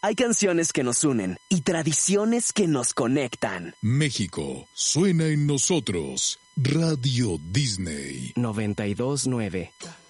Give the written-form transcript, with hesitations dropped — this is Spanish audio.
Hay canciones que nos unen y tradiciones que nos conectan. México suena en nosotros. Radio Disney 92.9.